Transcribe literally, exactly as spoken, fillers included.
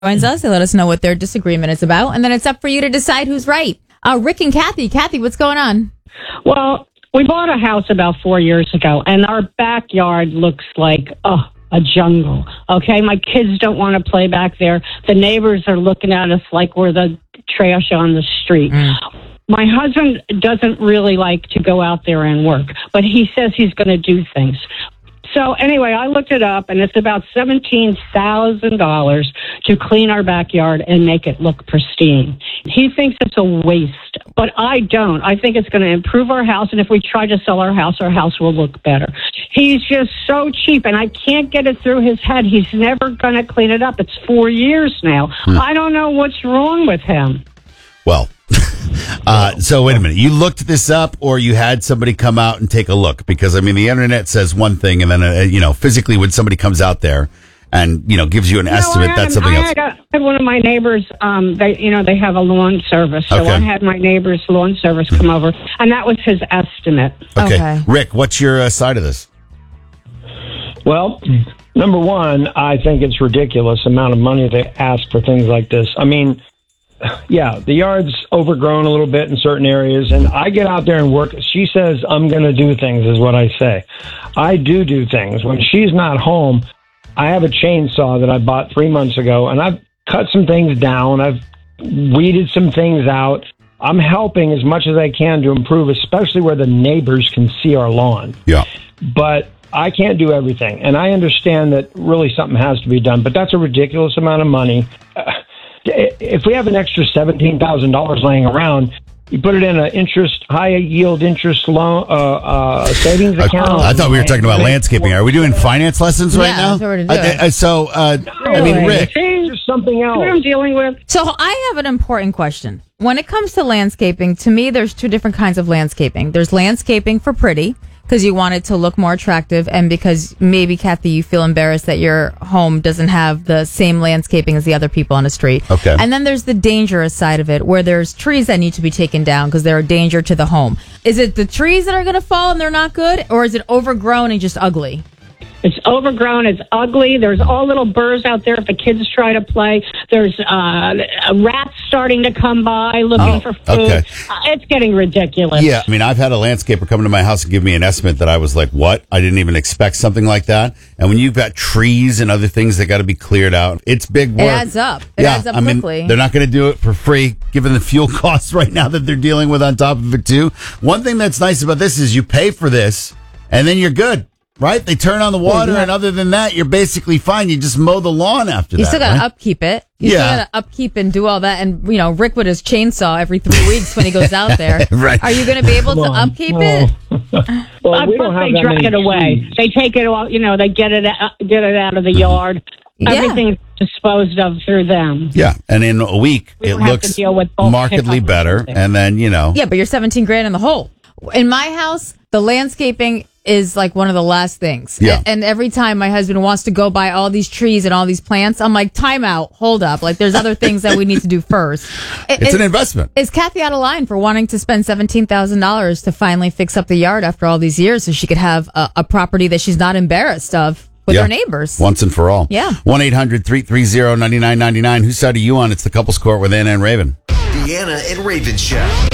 joins us. They let us know what their disagreement is about, and then it's up for you to decide who's right. Uh, Rick and Kathy. Kathy, what's going on? Well, we bought a house about four years ago, and our backyard looks like oh, a jungle. Okay, my kids don't want to play back there. The neighbors are looking at us like we're the trash on the street. Mm. My husband doesn't really like to go out there and work, but he says he's going to do things. So anyway, I looked it up, and it's about seventeen thousand dollars to clean our backyard and make it look pristine. He thinks it's a waste, but I don't. I think it's going to improve our house, and if we try to sell our house, our house will look better. He's just so cheap, and I can't get it through his head. He's never going to clean it up. It's four years now. Hmm. I don't know what's wrong with him. Well, uh, so wait a minute. You looked this up, or you had somebody come out and take a look? Because, I mean, the internet says one thing, and then, uh, you know, physically when somebody comes out there and, you know, gives you an no, estimate, had, that's something I else. Had, a, I had one of my neighbors, um, they, you know, they have a lawn service. So okay. I had my neighbor's lawn service come over, and that was his estimate. Okay. okay. Rick, what's your uh, side of this? Well, number one, I think it's ridiculous amount of money they ask for things like this. I mean, yeah, the yard's overgrown a little bit in certain areas, and I get out there and work. She says, I'm going to do things, is what I say. I do do things. When she's not home, I have a chainsaw that I bought three months ago, and I've cut some things down. I've weeded some things out. I'm helping as much as I can to improve, especially where the neighbors can see our lawn. Yeah. But I can't do everything, and I understand that really something has to be done, but that's a ridiculous amount of money. Uh, If we have an extra seventeen thousand dollars laying around, you put it in an interest, high yield interest loan, uh, uh, savings account. I, I thought we were talking about landscaping. Are we doing finance lessons right yeah, now? That's what we're doing. I, I, so, uh, no, I mean, Rick. it's just something else. What I'm dealing with. So I have an important question. When it comes to landscaping, to me, there's two different kinds of landscaping. There's landscaping for pretty, because you want it to look more attractive, and because maybe, Kathy, you feel embarrassed that your home doesn't have the same landscaping as the other people on the street. Okay. And then there's the dangerous side of it, where there's trees that need to be taken down because they're a danger to the home. Is it the trees that are going to fall and they're not good, or is it overgrown and just ugly? It's overgrown. It's ugly. There's all little burrs out there if the kids try to play. There's uh, rats starting to come by looking Oh, for food. okay. Uh, it's getting ridiculous. Yeah, I mean, I've had a landscaper come to my house and give me an estimate that I was like, what? I didn't even expect something like that. And when you've got trees and other things that got to be cleared out, it's big work. It adds up. It yeah, adds up I mean, quickly. they're not going to do it for free, given the fuel costs right now that they're dealing with on top of it, too. One thing that's nice about this is you pay for this, and then you're good. Right? They turn on the water, yeah. and other than that, you're basically fine. You just mow the lawn after You that. still got to right? upkeep it. You Yeah. still got to upkeep and do all that. And, you know, Rick with his chainsaw every three weeks when he goes out there. Right. Are you going to be able to Come on. upkeep No. it? Well, Of we course don't have they that drag many it away. trees. They take it all, you know, they get it out, get it out of the yard. Yeah. Everything's disposed of through them. Yeah, and in a week, We it don't have looks to deal with bulk markedly pickup. better. And then, you know. Yeah, but you're seventeen grand in the hole. In my house, the landscaping is like one of the last things. Yeah. A- And every time my husband wants to go buy all these trees and all these plants, I'm like, time out, hold up. Like, there's other things that we need to do first. It's Is- an investment. Is Kathy out of line for wanting to spend seventeen thousand dollars to finally fix up the yard after all these years so she could have a, a property that she's not embarrassed of with Yeah. her neighbors? Once and for all. Yeah. one eight hundred three three zero nine nine nine nine. Whose side are you on? It's the Couples Court with Anna and Raven. The Anna and Raven Show.